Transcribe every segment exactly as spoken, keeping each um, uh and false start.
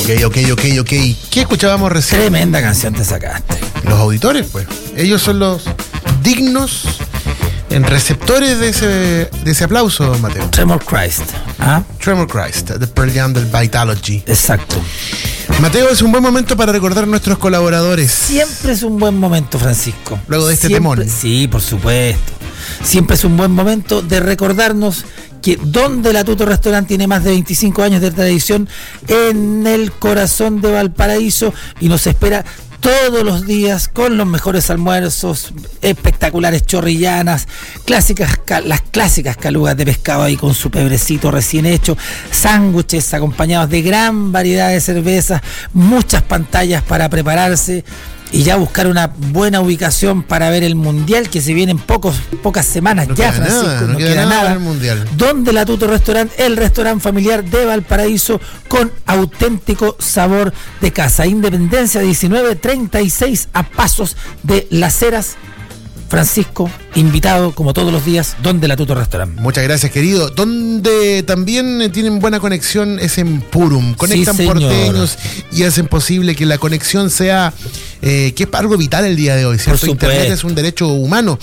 Ok, ok, ok, ok. ¿Qué escuchábamos recién? Tremenda canción te sacaste. Los auditores, pues. Ellos son los dignos en receptores de ese, de ese aplauso, Mateo. Tremor Christ. ¿Ah? Tremor Christ, The Pearl Jam del Vitalogy. Exacto. Mateo, es un buen momento para recordar a nuestros colaboradores. Siempre es un buen momento, Francisco. Luego de este Siempre, temón. Sí, por supuesto. Siempre es un buen momento de recordarnos que Donde la Tuto Restaurant tiene más de veinticinco años de tradición en el corazón de Valparaíso y nos espera todos los días con los mejores almuerzos, espectaculares chorrillanas, clásicas, las clásicas calugas de pescado ahí con su pebrecito recién hecho, sándwiches acompañados de gran variedad de cervezas, muchas pantallas para prepararse y ya buscar una buena ubicación para ver el Mundial que se viene en pocos, pocas semanas no ya, queda Francisco, nada, no, no queda, queda nada nada. el Mundial. Donde la Tuto Restaurant, el restaurante familiar de Valparaíso con auténtico sabor de casa. Independencia diecinueve treinta y seis a pasos de Las Heras. Francisco, invitado como todos los días, Donde la Tuto Restaurant. Muchas gracias, querido. Donde también tienen buena conexión es en Purum. Conectan Sí, porteños y hacen posible que la conexión sea, eh, que es algo vital el día de hoy, ¿cierto? Internet es un derecho humano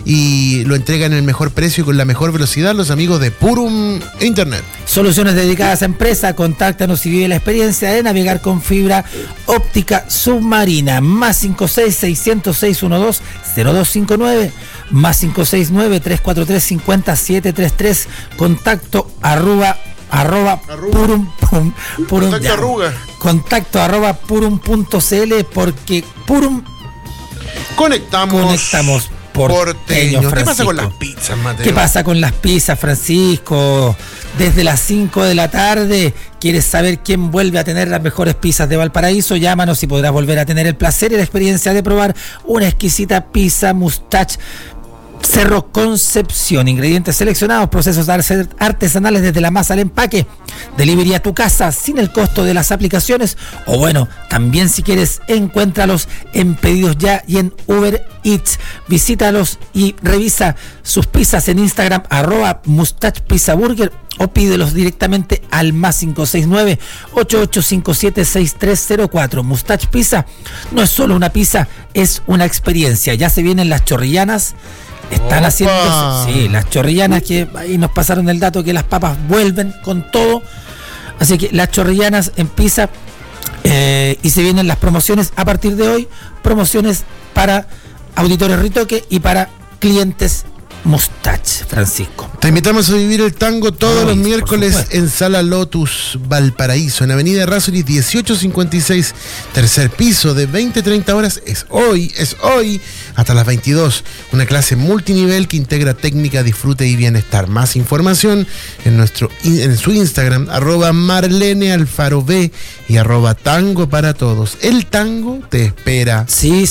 y lo entregan en el mejor precio y con la mejor velocidad los amigos de Purum Internet. Soluciones dedicadas a empresa, contáctanos y vive la experiencia de navegar con fibra óptica submarina. Más cinco seis seis cero seis uno dos cero dos cinco nueve, más cinco seis nueve tres cuatro tres cinco cero siete tres tres, contacto arroba arroba purum pum, purum, contacto ya, arruga. contacto arroba purum punto cl porque Purum Conectamos. conectamos porteños. ¿Qué pasa con Francisco? las pizzas, Mateo? ¿Qué pasa con las pizzas, Francisco? Desde las cinco de la tarde, ¿quieres saber quién vuelve a tener las mejores pizzas de Valparaíso? Llámanos y podrás volver a tener el placer y la experiencia de probar una exquisita pizza Mustache Cerro Concepción. Ingredientes seleccionados, procesos artesanales desde la masa al empaque, delivery a tu casa sin el costo de las aplicaciones, o bueno, también si quieres encuéntralos en Pedidos Ya y en Uber Eats. Visítalos y revisa sus pizzas en Instagram arroba Mustache Pizza Burger o pídelos directamente al más cinco seis nueve ocho ocho cinco siete seis tres cero cuatro. Mustache Pizza no es solo una pizza, es una experiencia. Ya se vienen las chorrillanas. Están Opa. haciendo, sí, las chorrillanas, que ahí nos pasaron el dato que las papas vuelven con todo. Así que las chorrillanas en pizza, eh, y se vienen las promociones a partir de hoy, promociones para auditores Ritoque y para clientes Mustache, Francisco. Te invitamos a vivir el tango todos Ay, los por miércoles supuesto. en Sala Lotus Valparaíso, en Avenida Errázuriz dieciocho cincuenta y seis, tercer piso, de veinte a treinta horas. Es hoy, es hoy, hasta las veintidós. Una clase multinivel que integra técnica, disfrute y bienestar. Más información en nuestro en su Instagram, arroba Marlene Alfaro B y arroba Tango para Todos. El tango te espera. Sí,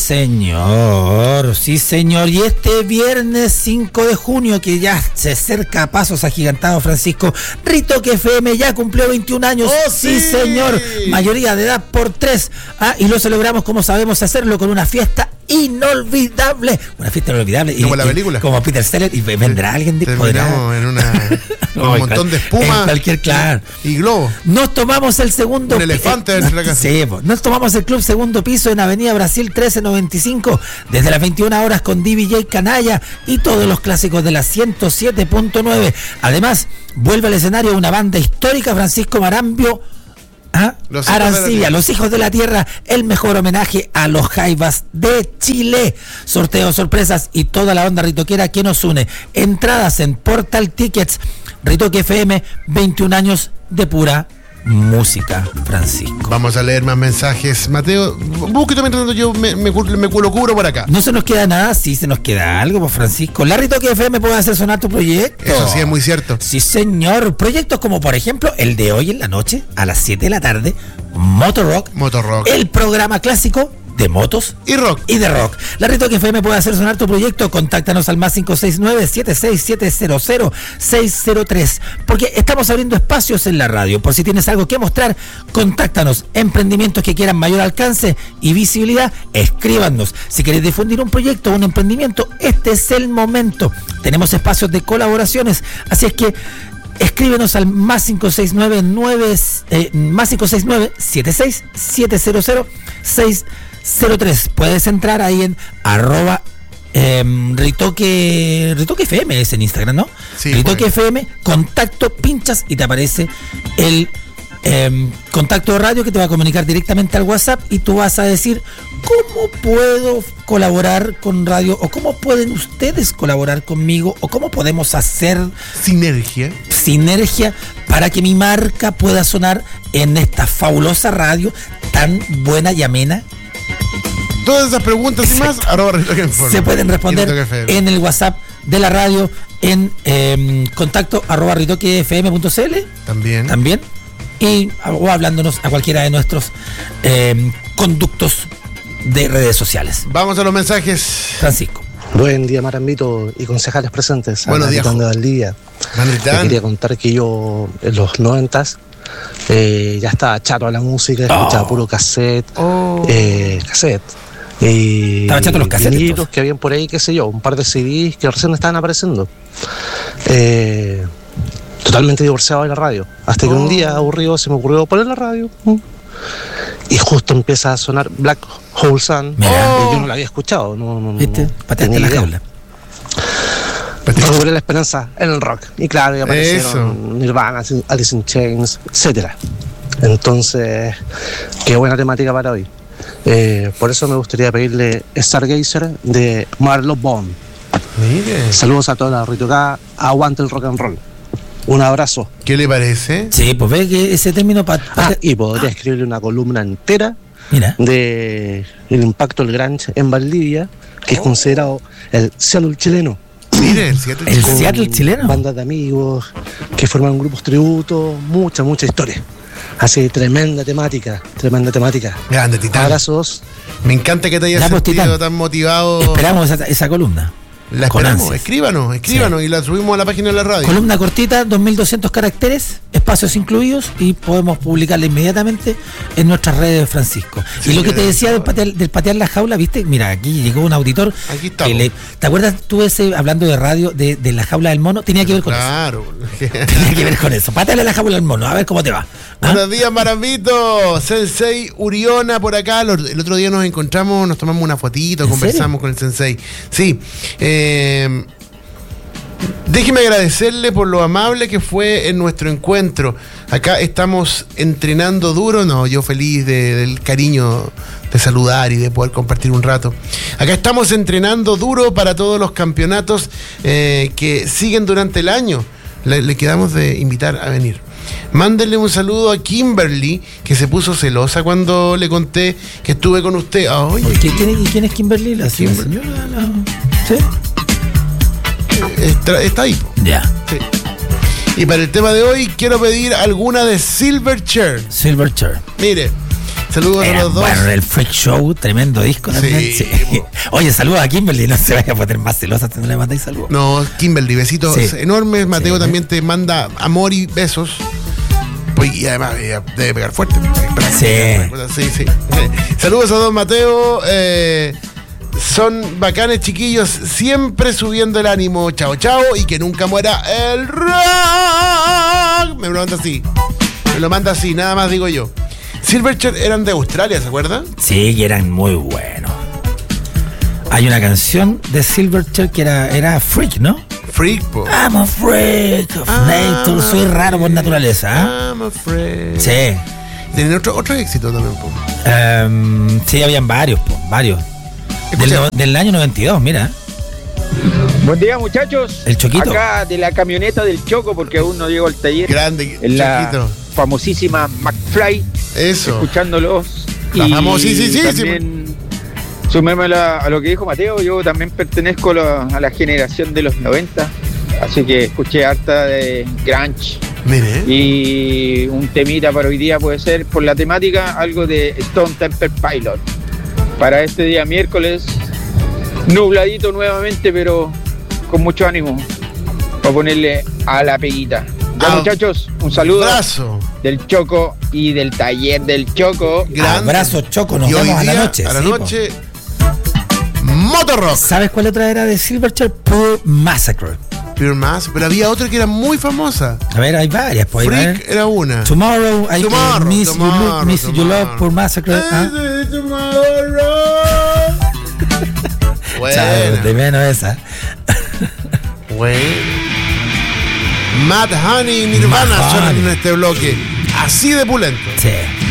señor, sí, señor. Y este viernes cinco de junio, que ya se acerca a pasos agigantados, Francisco, Ritoque F M ya cumplió veintiún años. ¡Oh, sí! Señor. Mayoría de edad por tres. Ah, y lo celebramos como sabemos hacerlo, con una fiesta inolvidable. Una fiesta inolvidable. Como y, la y, película. como Peter Sellers. Y vendrá alguien de Terminamos en una con No, un montón de espuma en cualquier, claro. y globo. Nos tomamos el segundo Un elefante pi- dentro de la casa. Sí, pues, nos tomamos el club segundo piso en Avenida Brasil trece noventa y cinco desde las veintiuna horas con D J Canalla y todos los clásicos de la ciento siete punto nueve. Además, vuelve al escenario una banda histórica, Francisco Marambio. ¿Ah? Los hijos de la Arancibia, tierra. Los Hijos de la Tierra, el mejor homenaje a los Jaivas de Chile. Sorteos, sorpresas y toda la onda ritoquera que nos une. Entradas en Portal Tickets. Ritoque F M, veintiún años de pura música, Francisco. Vamos a leer más mensajes. Mateo, búsquete mientras tanto yo me, me, me culo cubro por acá. No se nos queda nada, sí se nos queda algo, pues, Francisco. La Ritoque F M puede hacer sonar tu proyecto. Eso sí es muy cierto. Sí, señor. Proyectos como, por ejemplo, el de hoy en la noche, a las siete de la tarde, Motorrock. Motorrock. El programa clásico de motos Y rock. y de rock. La Ritoque F M puede hacer sonar tu proyecto. Contáctanos al más cinco seis nueve siete seis siete cero cero seis cero tres, porque estamos abriendo espacios en la radio. Por si tienes algo que mostrar, contáctanos. Emprendimientos que quieran mayor alcance y visibilidad, escríbanos. Si querés difundir un proyecto o un emprendimiento, este es el momento. Tenemos espacios de colaboraciones, así es que escríbenos al más cinco seis nueve nueve eh, más cinco seis nueve siete seis siete cero cero seis cero tres. Puedes entrar ahí en arroba eh, Ritoque Ritoque F M es en Instagram, ¿no? Sí, Ritoque bueno. F M, contacto, pinchas y te aparece el eh, contacto de radio que te va a comunicar directamente al WhatsApp y tú vas a decir cómo puedo colaborar con radio o cómo pueden ustedes colaborar conmigo o cómo podemos hacer Sinergia. sinergia para que mi marca pueda sonar en esta fabulosa radio tan buena y amena. Todas esas preguntas y más, arroba Ritoque Informa. Se pueden responder Y Ritoque F M. en el WhatsApp de la radio en eh, contacto arroba ritoquefm.cl También. también y o hablándonos a cualquiera de nuestros eh, conductos de redes sociales. Vamos a los mensajes. Francisco. Buen día, Marambito y concejales presentes. Buenos días, Analitán de Valdivia. Te Analitán. quería contar que yo en los noventas eh, ya estaba chato a la música, escuchaba Oh. puro cassette, Oh. eh, cassette. Y Estaba chato a los cassettes, vinilos entonces. que habían por ahí, qué sé yo, un par de C Ds que recién estaban apareciendo. Eh, totalmente divorciado de la radio. Hasta que Oh. un día, aburrido, se me ocurrió poner la radio. mm, Y justo empieza a sonar Black Hole Sun. Mira. Y yo no la había escuchado. No, no, no, ¿Viste? no Pateaste tenía la idea. jaula. Recuperé la esperanza en el rock. Y claro, y aparecieron Eso. Nirvana, Alice in Chains, etcétera. Entonces, qué buena temática para hoy. Eh, por eso me gustaría pedirle Stargazer de Marlo Bond. Mire. Saludos a toda la Ritocá, aguante el rock and roll. Un abrazo. ¿Qué le parece? Sí, pues ve que ese término pa- pa- Ah, y podría escribirle una columna entera mira, de el impacto del grunge en Valdivia, que es considerado el Seattle chileno. Mire, el siete. El Con Seattle chileno. Bandas de amigos que forman grupos tributo, mucha, mucha historia. Así, tremenda temática, tremenda temática. Grande, Titán. Abrazos. Me encanta que te hayas Ya, pues, sentido Titán. tan motivado. esperamos esa, esa columna. La Con esperamos. ansias. Escríbanos, escríbanos y la subimos a la página de la radio. Columna cortita, dos mil doscientos caracteres, espacios incluidos y podemos publicarla inmediatamente en nuestras redes de Francisco. Sí, y lo que te señora. decía del patear, del patear la jaula, ¿viste? Mira, aquí llegó un auditor. Aquí estamos. que le- ¿Te acuerdas tú ese, hablando de radio, de, de la jaula del mono? Tenía que ver con Claro. eso. Tenía que ver con eso. Pateale la jaula al mono, a ver cómo te va. ¿Ah? Buenos días, Marambito. Sensei Uriona por acá. Lo- El otro día nos encontramos, nos tomamos una fotito, ¿En conversamos serio? con el Sensei. Sí. Eh, déjeme agradecerle por lo amable que fue en nuestro encuentro. Acá estamos entrenando duro. No, yo feliz de- del cariño de saludar y de poder compartir un rato. Acá estamos entrenando duro para todos los campeonatos eh, que siguen durante el año. Le, le quedamos de invitar a venir. Mándenle un saludo a Kimberly, que se puso celosa cuando le conté que estuve con usted. Ah, oye, ¿Quién, quién es, y quién es Kimberly? ¿La Kimber- señora? La- ¿Sí? está, está ahí. po. Ya. Sí. Y para el tema de hoy, quiero pedir alguna de Silverchair. Silverchair. Mire, saludos a Era, los dos. bueno, el Freak Show, tremendo disco también. Sí, Sí. po. Oye, saludos a Kimberly, no se vaya a poner más celosa si no le mandáis saludos. No, Kimberly, besitos Sí. enormes. Mateo Sí. también te manda amor y besos. Pues, y además ella debe pegar fuerte. Sí. Sí, sí. Saludos a don Mateo. eh, son bacanes, chiquillos. Siempre subiendo el ánimo. Chao, chao. Y que nunca muera el rock. Me lo manda así. Me lo manda así, nada más digo yo. Silverchair eran de Australia, ¿se acuerdan? Sí, que eran muy buenos. Hay una canción de Silverchair que era, era Freak, ¿no? Freak, po. I'm a freak of Ah, nature. Soy raro por naturaleza. ¿Ah? I'm afraid. Sí. Tienen otro, otro éxito también, po. Em, sí, habían varios, po, varios. Del, Escucha. no- del año noventa y dos, mira. Buen día, muchachos. El Choquito. Acá de la camioneta del Choco, porque aún no llego al taller. Grande, En la Choquito. famosísima McFly, Eso. escuchándolos. La famosísima. También sumarme a, la- a lo que dijo Mateo, yo también pertenezco a la, a la generación de los noventa, así que escuché harta de grunge. Mire. Y un temita para hoy día puede ser, por la temática, algo de Stone Temple Pilot. Para este día miércoles, nubladito nuevamente, pero con mucho ánimo, para ponerle a la peguita. Ya, Ah, muchachos, un saludo Abrazo. del Choco y del taller del Choco. Grande. Abrazo, Choco, nos Y hoy vemos a la día, noche. A la sí, po. noche. Motorrock. ¿Sabes cuál otra era de Silverchair? Pure Massacre. Pure Mass, pero había otra que era muy famosa. A ver, hay varias. Pues, Freak era una. Tomorrow, hay Tomorrow, Miss, tomorrow, You, Love, Miss tomorrow. You Love, Pure Massacre. ¿Ah? Buena. Chao, de menos esa. Bueno. Mad Honey y Nirvana Mad son Honey. en este bloque. Así de pulento. Sí.